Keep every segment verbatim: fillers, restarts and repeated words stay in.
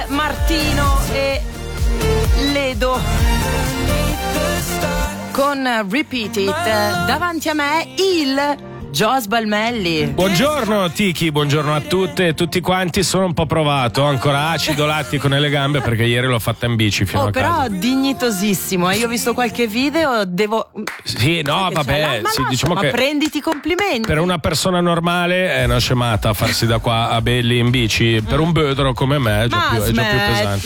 Martino e Ledo con Repeat It. Davanti a me il Joss Balmelli. Buongiorno Tiki, buongiorno a tutte e tutti quanti. Sono un po' provato, ancora acido lattico nelle gambe perché ieri l'ho fatta in bici fino oh, a però casa. Dignitosissimo. Io ho visto qualche video, devo. Sì, no, vabbè, ma sì, lascia, diciamo ma che prenditi i complimenti. per una persona normale è una scemata farsi da qua a Belli in bici. Per un bödro come me è già, ma più, è già più pesante.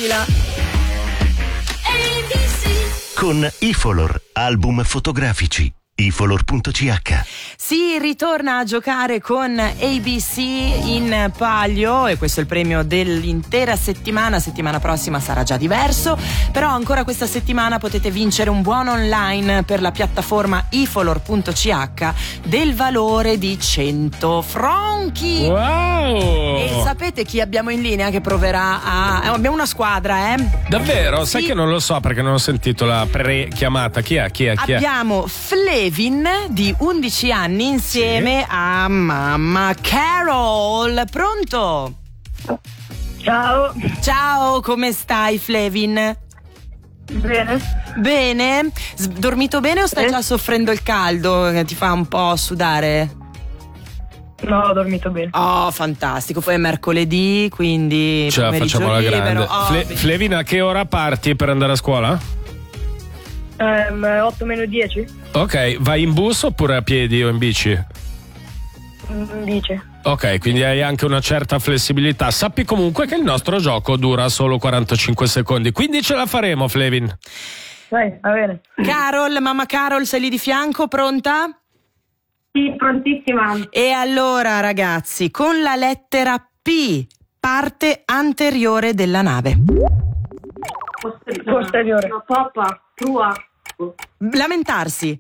Con Ifolor, album fotografici. Ifolor punto c h. Si ritorna a giocare con A B C in palio e questo è il premio dell'intera settimana. Settimana prossima sarà già diverso, però ancora questa settimana potete vincere un buono online per la piattaforma Ifolor punto c h del valore di cento franchi. Wow! E sapete chi abbiamo in linea che proverà a... abbiamo una squadra, eh? Davvero? Sì. Sai che non lo so perché non ho sentito la pre-chiamata. Chi è? Chi è? Chi è? Abbiamo Flevin di undici anni insieme sì. a mamma Carol. Pronto? Ciao. Ciao, come stai Flevin? Bene. Bene? S- dormito bene o stai eh? già soffrendo il caldo che ti fa un po' sudare? No, ho dormito bene. Oh, fantastico. Poi è mercoledì, quindi ce la facciamo alla grande. Oh, Fle- Flevin, a che ora parti per andare a scuola? Um, otto meno dieci. Ok, vai in bus oppure a piedi o in bici? In bici. Ok, quindi hai anche una certa flessibilità. Sappi comunque che il nostro gioco dura solo quarantacinque secondi, quindi ce la faremo, Flevin. Vai, va bene. Carol, mamma Carol, sei lì di fianco, pronta? Sì, prontissima. E allora, ragazzi, con la lettera P, parte anteriore della nave. Posteriore. No, poppa, prua. Lamentarsi.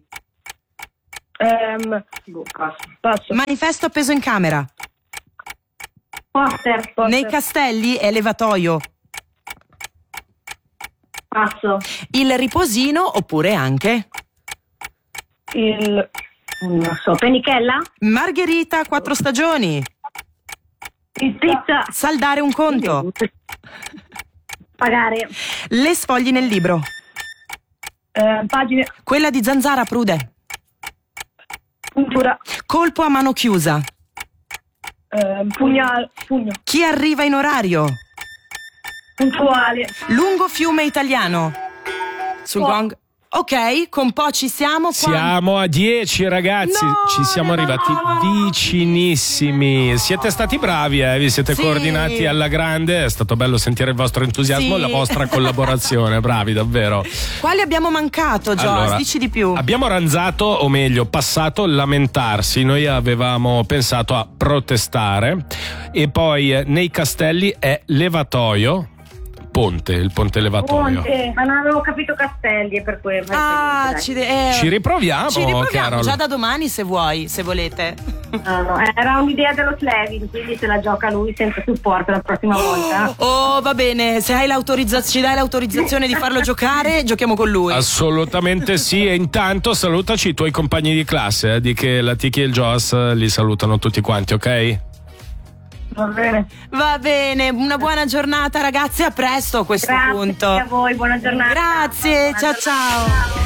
Um, passo. Manifesto appeso in camera. Poster. Poster. Nei castelli è levatoio. Passo. Il riposino oppure anche Il Non so, penichella. Margherita quattro stagioni. Il pizza. Saldare un conto. Pagare. Le sfogli nel libro. eh, pagine. Quella di Zanzara prude. Puntura. Colpo a mano chiusa. eh, Pugnale. Pugno. Chi arriva in orario. Puntuale. Lungo fiume italiano. Sul Po. gong. Ok, con po' ci siamo. Siamo a dieci, ragazzi. No, ci siamo arrivati vicinissimi. Siete stati bravi, eh? Vi siete sì. coordinati alla grande. È stato bello sentire il vostro entusiasmo e Sì. la vostra collaborazione. Bravi, davvero. Quali abbiamo mancato, Joss? Allora, Dici di più. Abbiamo ranzato, o meglio, passato lamentarsi. Noi avevamo pensato a protestare. E poi eh, nei castelli è levatoio. Ponte, il ponte levatoio. Ponte. Ma non avevo capito castelli, è per quello. Ah, ci, de- eh, Ci riproviamo, ci riproviamo Carol. già da domani se vuoi, se volete. No, no, era un'idea dello Slevin, quindi se la gioca lui senza supporto la prossima volta. Oh, va bene, se hai l'autorizzazione, ci dai l'autorizzazione di farlo giocare, giochiamo con lui. Assolutamente sì. E intanto salutaci i tuoi compagni di classe, eh, di che la Tiki e il Joss li salutano tutti quanti, ok? Va bene. Va bene, una buona giornata ragazzi, a presto a questo Grazie punto. a voi, buona giornata. Grazie, Buona ciao giornata. ciao.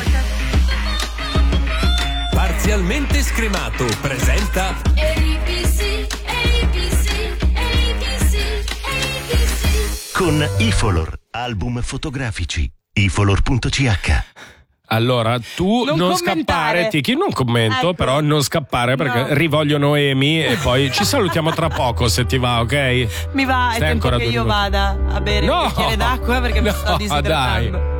Parzialmente scremato presenta A B C, A B C, A B C, A B C. Con Ifolor, album fotografici. Ifolor punto c h. Allora, tu Non non, commentare. scappare, Tiki, non commento, Ecco. però non scappare perché No. rivoglio Noemi e poi ci salutiamo tra poco se ti va, ok? Mi va, è Stai tempo ancora che due io minuti. vada a bere No. un bicchiere d'acqua perché mi No, sto disidratando. dai.